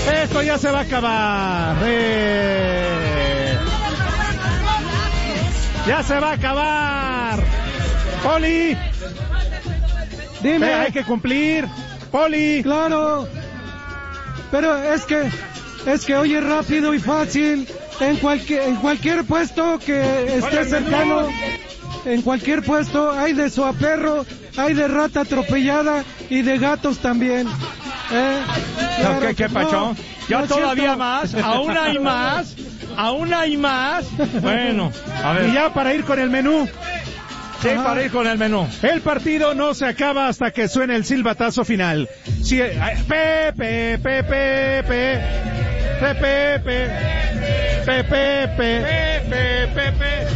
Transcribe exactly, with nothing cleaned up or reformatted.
Esto ya se va a acabar. Eh. Ya se va a acabar. Poli. Dime. Eh, hay que cumplir. Poli. Claro. Pero es que, es que oye rápido y fácil. En cualquier, en cualquier puesto que esté cercano, en cualquier puesto hay de suaperro, hay de rata atropellada y de gatos también. ¿Eh? Claro, ¿Qué, qué pacho? no, ¿Ya no todavía cierto. más? ¿Aún hay más? ¿Aún hay más? Bueno, a ver. Y ya para ir con el menú. Sí, Ajá. para ir con el menú. El partido no se acaba hasta que suene el silbatazo final. Sí, Pepe, Pepe, Pepe, Pepe, Pepe, Pepe, Pepe, Pepe.